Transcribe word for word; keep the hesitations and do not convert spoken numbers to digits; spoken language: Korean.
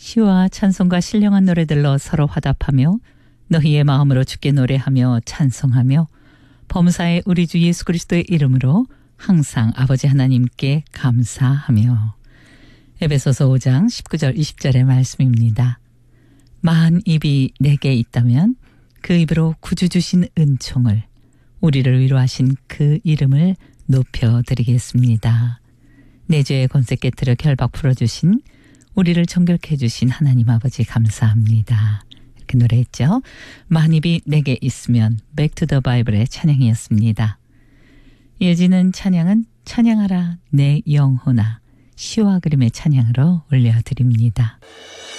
시와 찬송과 신령한 노래들로 서로 화답하며 너희의 마음으로 주께 노래하며 찬송하며 범사의 우리 주 예수 그리스도의 이름으로 항상 아버지 하나님께 감사하며. 에베소서 오 장 십구 절 이십 절의 말씀입니다. 만 입이 내게 있다면 그 입으로 구주 주신 은총을, 우리를 위로하신 그 이름을 높여드리겠습니다. 내 죄의 권세 깨트려 결박 풀어주신, 우리를 정결케 해주신 하나님 아버지 감사합니다. 이렇게 노래했죠. 만입이 내게 있으면 Back to the Bible의 찬양이었습니다. 이어지는 찬양은 찬양하라 내 영혼아, 시와 그림의 찬양으로 올려드립니다.